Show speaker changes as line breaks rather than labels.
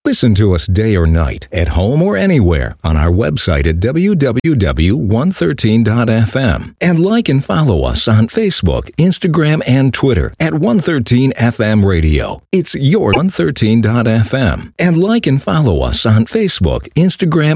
Listen to us day or night, at home or anywhere, on our website at www.113.fm. And like and follow us on Facebook, Instagram, and Twitter at 113FM Radio. It's your 113.fm. And like and follow us on Facebook, Instagram,